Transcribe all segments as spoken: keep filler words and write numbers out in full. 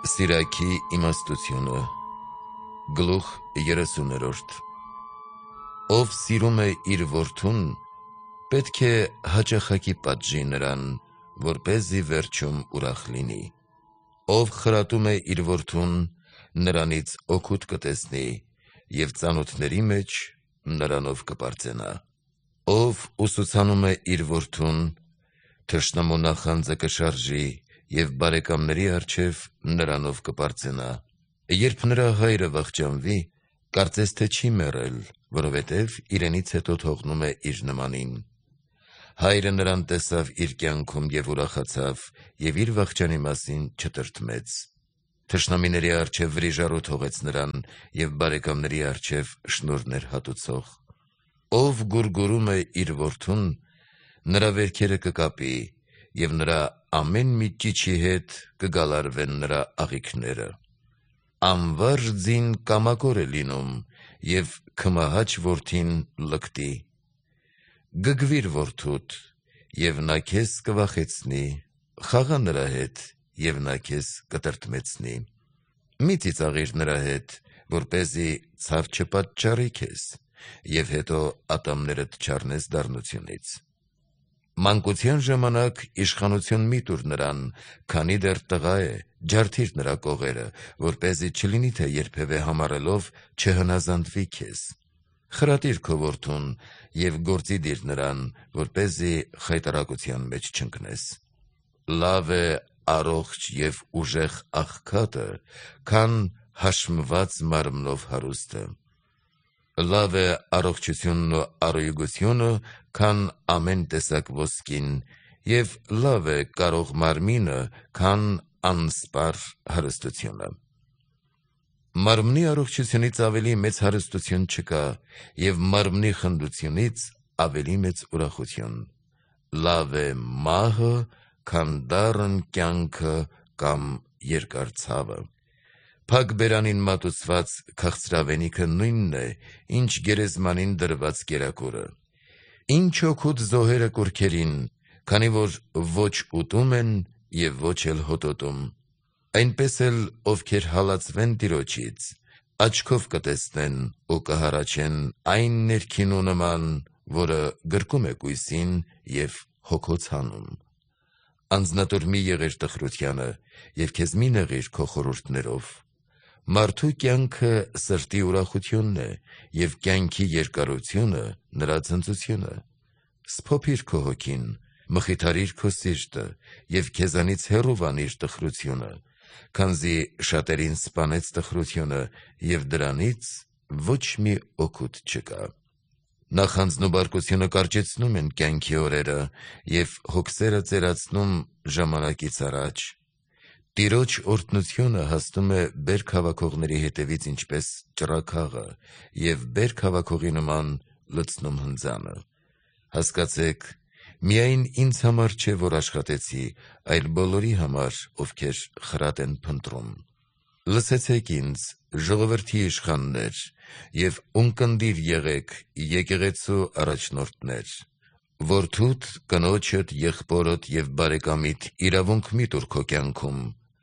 Սիրակի իմաստությունը Գլուխ երեսուներորդ Ով սիրում է իր որդուն, պետք է հաճախակի պատժի նրան, որպեսզի վերջում ուրախ լինի։ Ով խրատում է իր որդուն, նրանից օգուտ կտեսնի, և ծանոթների մեջ նրանով կպարծենա։ Ով ուսուցանում է իր որդուն, թշնամու նախանձը կշարժի, և բարեկամների առջև նրանով կպարծենա։ Երբ նրա հայրը վախճանվի, կարծես թե չի մեռել, որովհետև իրենից հետո թողնում է իր նմանին։ Հայրը նրան տեսավ իր կյանքում և ուրախացավ, և իր վախճանի մասին չտրտմեց։ Թշնամիների առջև վրիժառու թողեց նրան, և բարեկամների առջև շնորհներ հատուցող։ Ով գուրգուրում է իր որդուն, նրա վերքերը կկապի, և նրա ամեն մի ճիչի հետ կգալարվեն նրա աղիքները։ Անվարժ ձին կամակոր է լինում, և քմահաճ որդին լկտի։ Գգվիր որդուդ, և նա քեզ կվախեցնի, խաղա նրա հետ, և նա քեզ կտրտմեցնի։ Մի ծիծաղիր նրա հետ, որպեսզի ցավ չպատճառի քեզ, և հետո ատամներդ չառնես դառնությունից։ Մանկության ժամանակ իշխանություն մի տուր նրան, քանի դեռ տղա է, ջարդիր նրա կողերը, որպեսզի չլինի, թե երբևէ համառելով չհնազանդվի քեզ։ Խրատիր քո որդուն և գործի դիր նրան, որպեսզի խայտառակության մեջ չընկնես։ Լավ է առողջ և ուժեղ աղքատը, քան հաշմված մարմնով հարուստը։ Լավ է առողջությունն ու առուգությունը, քան ամեն տեսակ ոսկին, և լավ է կարող մարմինը, քան անսպառ հարստությունը։ Մարմնի առողջությունից ավելի մեծ հարստություն չկա, և մարմնի խնդությունից ավելի մեծ ուրախություն։ Լավ է մահը, քան դառն կյանքը կամ երկար ցավը։ Փակ բերանին մատուցված քաղցրավենիքը նույնն է, ինչ գերեզմանին դրված կերակուրը։ Ինչ օգուտ զոհերը կուռքերին, քանի որ ոչ ուտում են և ոչ էլ հոտոտում։ Այնպես էլ ովքեր հալածվեն Տիրոջից, աչքով կտեսնեն ու կհառաչեն այն ներքինու նման, որը գրկում է կույսին և հոգոց հանում։ Անձնատուր մի եղիր տխրությանը, և քեզ մի նեղիր քո խորհուրդներով։ Մարդու կյանքը սրտի ուրախությունն է, և կյանքի երկարությունը նրա ցնծությունը։ Սփոփիր քո հոգին, մխիթարիր քո սիրտը, և քեզանից հեռու վանիր տխրությունը, քանզի շատերին սպանեց տխրությունը, և դրանից ոչ մի օգուտ չկա։ Նախանձն ու բարկությունը կարճեցնում են կյանքի օրերը, և հոգսերը ծերացնում ժամանակից առաջ։ Տիրոջ օրհնությունը հասնում է բերք հավաքողների հետևից ինչպես ճռագաղը, և բերք հավաքողի նման լցնում հնձանը։ Հասկացեք, միայն ինձ համար չէ, որ աշխատեցի, այլ բոլորի համար, ովքեր խրատ են փնտրում։ Լսեցեք ինձ, ժողովրդի իշխաններ, և ունկնդիր եղեք, եկեղեցու առաջնորդներ։ Որդուդ, կնոջդ, եղբորդ և բարեկամիդ իրավունք մի տուր քո կյանքում,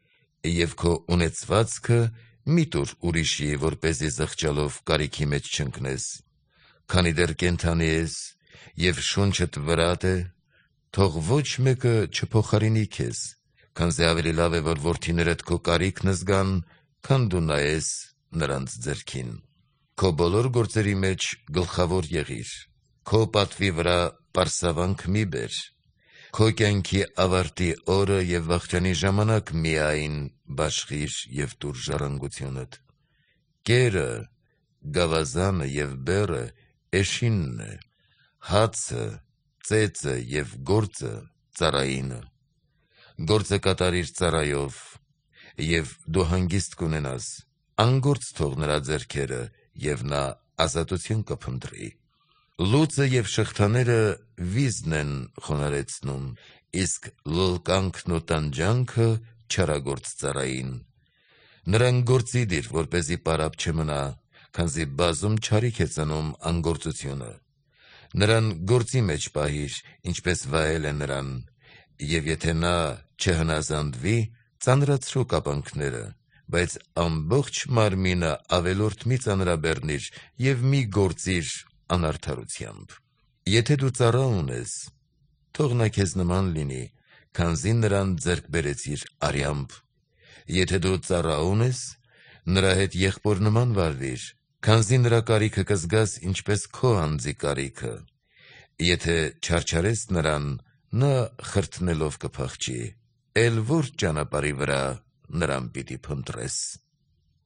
և քո ունեցվածքը մի տուր ուրիշի, որպեսզի զղջալով կարիքի մեջ չընկնես։ Քանի դեռ կենդանի ես, և շունչդ վրատ է, թող ոչ մեկը չփոխարինի քեզ, քանզի ավելի լավ է, որ որդիներդ քո կարիքն զգան, քան դու նայես նրանց ձեռքին։ Քո բոլոր գործերի մեջ գլխավոր եղիր, քո պատվի վրա պարսավանք մի բեր։ Քո կյանքի ավարտի օրը և վախճանի ժամանակ միայն բաշխիր և տուր ժառանգությունդ։ Կերը, գավազանը և բեռը էշինն է, հացը, ծեծը և գործը ծառայինը։ Գործը կատարիր ծառայով, և դու հանգիստ կունենաս, անգործ թող նրա ձեռքերը, և նա ազատություն կփնտրի։ Լուծը և շղթաները վիզն են խոնարհեցնում, իսկ լլկանքն ու տանջանքը չարագործ ծառային։ Նրան գործի դիր, որպեսզի պարապ չմնա, քանզի բազում չարիք է ծնում անգործությունը։ Նրան գործի մեջ պահիր, ինչպես վայել է նրան, և եթե նա չհնազանդվի, ծանրացրու կապանքները, բայց ամբողջ մարմինը ավելորդ մի ծանրաբեռնիր և մի գործիր անարդարությամբ։ Եթե դու ծառա ունես, թող նա քեզ նման լինի, քանզի նրան ձեռք բերեցիր արյամբ։ Եթե դու ծառա ունես, նրա հետ եղբոր նման վարվիր, քանզի նրա կարիքը կզգաս ինչպես քո անձի կարիքը։ Եթե չարչարես նրան, նա խրթնելով կփախչի, էլ որ ճանապարհի վրա նրան պիտի փնտրես։